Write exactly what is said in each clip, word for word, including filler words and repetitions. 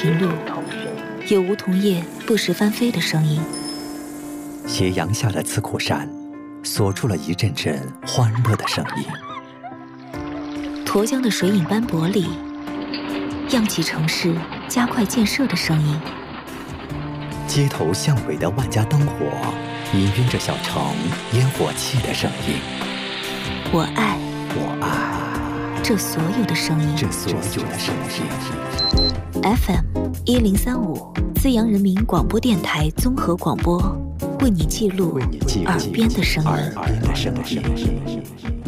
平路，有梧桐叶不时翻飞的声音。 斜阳下的刺库山，锁住了一阵阵欢乐的声音。 沱江的水影斑驳里，漾起城市加快建设的声音。 街头巷尾的万家灯火，氤氲着小城烟火气的声音。 我爱， 我爱这所有的声音， 这所有的声音。 F M 一零三五，资阳人民广播电台综合广播，为你记录耳边的声音。 耳边的声音。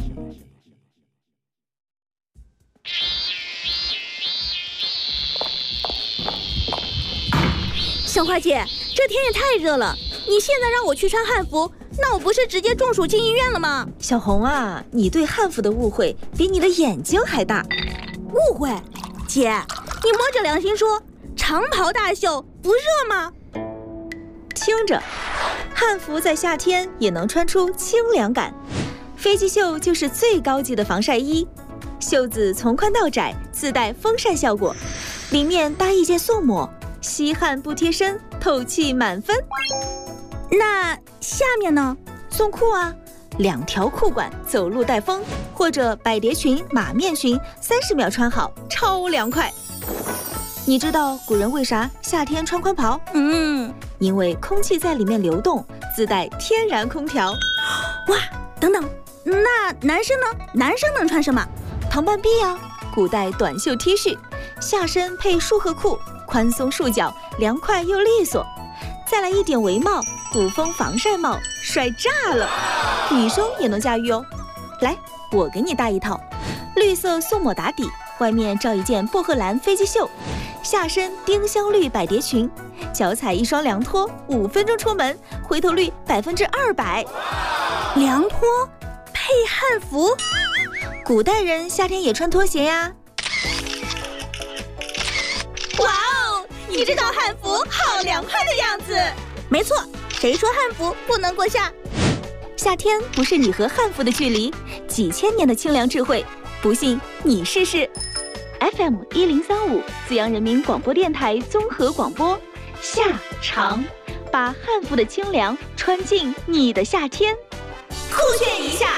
小花姐，这天也太热了，你现在让我去穿汉服，那我不是直接中暑进医院了吗？ 小红啊，你对汉服的误会比你的眼睛还大。 误会？姐，你摸着良心说，长袍大袖不热吗？ 听着，汉服在夏天也能穿出清凉感。飞机袖就是最高级的防晒衣，袖子从宽到窄，自带风扇效果，里面搭一件素抹，吸汗不贴身，透气满分。 那下面呢？ 送裤啊，两条裤管，走路带风，或者百蝶裙、马面裙，三十秒穿好，超凉快。你知道古人为啥夏天穿宽袍？ 嗯， 因为空气在里面流动，自带天然空调。 哇，等等，那男生呢？男生能穿什么？ 唐半臂啊，古代短袖 T 恤，下身配束荷裤，宽松束脚，凉快又利索。再来一顶围帽，古风防晒帽，帅炸了！女生也能驾驭哦。来，我给你搭一套，绿色素抹打底，外面罩一件薄荷蓝飞机袖，下身丁香绿百蝶裙，脚踩一双凉拖，五分钟出门，回头率百分之二百。 凉拖配汉服， 古代人夏天也穿拖鞋呀。 哇哦，你这套汉服好凉快的样子。没错，谁说汉服不能过夏？ 夏天不是你和汉服的距离，几千年的清凉智慧，不信你试试。F M 一零三五，资阳人民广播电台综合广播，夏长，把汉服的清凉穿进你的夏天， 酷炫一下。